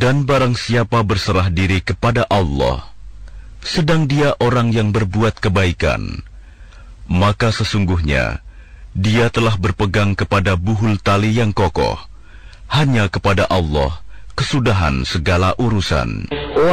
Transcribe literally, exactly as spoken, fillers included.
Dan barang siapa berserah diri kepada Allah, sedang dia orang yang berbuat kebaikan, maka sesungguhnya dia telah berpegang kepada buhul tali yang kokoh. Hanya kepada Allah kesudahan segala urusan.